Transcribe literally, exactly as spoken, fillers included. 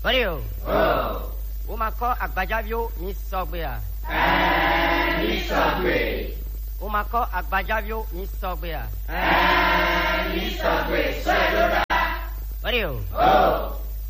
Bari o. Oh. O ma ko agbajavio ni sogbe a. Eh, ni sogbe. O ma ko agbajavio ni sogbe a. Eh, ni sogbe. So e lo da. Bari o. Oh.